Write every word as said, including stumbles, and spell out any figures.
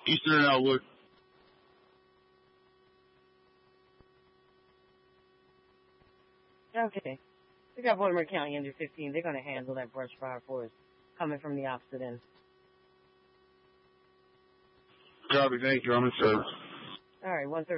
Eastern and Elwood. Okay. We got Baltimore County under fifteen. They're going to handle that brush fire for us coming from the opposite end. Copy. Thank you. I'm in service. All right, one thirty.